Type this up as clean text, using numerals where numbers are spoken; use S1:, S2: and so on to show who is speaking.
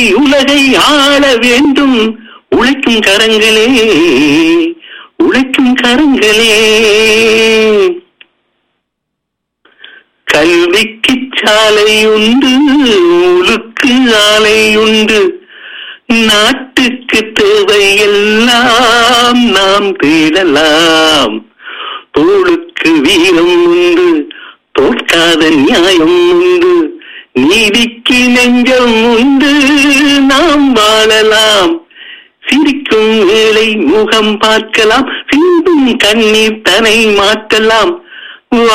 S1: உலகை ஆள வேண்டும் உழைக்கும் கரங்களே, உழைக்கும் கரங்களே. கல்விக்கு சாலை உண்டு, உழுக்கு ஆலை உண்டு, நாட்டுக்கு தேவையெல்லாம் நாம் தேடலாம். தோளுக்கு வீரம் உண்டு, தோற்காத நியாயம் உண்டு, நீதிக்கு நெஞ்சம் உண்டு, நாம் வாழலாம். சிரிக்கும் வேளை முகம் பார்க்கலாம், சிந்தும் கண்ணீர் தனை மாற்றலாம்.